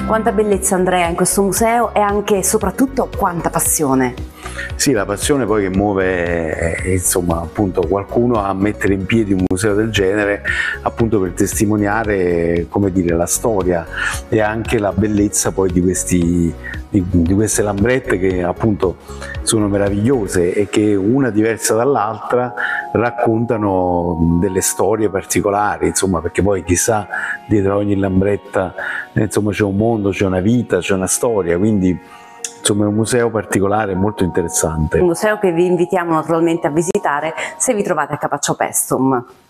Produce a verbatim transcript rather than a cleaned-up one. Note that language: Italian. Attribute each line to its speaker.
Speaker 1: Quanta bellezza, Andrea, in questo museo e anche e soprattutto quanta passione.
Speaker 2: Sì, la passione poi che muove eh, insomma appunto qualcuno a mettere in piedi un museo del genere, appunto per testimoniare, come dire, la storia e anche la bellezza poi di questi di, di queste lambrette, che appunto sono meravigliose e che una diversa dall'altra raccontano delle storie particolari, insomma, perché poi chissà, dietro ogni lambretta eh, insomma c'è un mondo, c'è una vita, c'è una storia, quindi insomma è un museo particolare, molto interessante.
Speaker 1: Un museo che vi invitiamo naturalmente a visitare se vi trovate a Capaccio Paestum.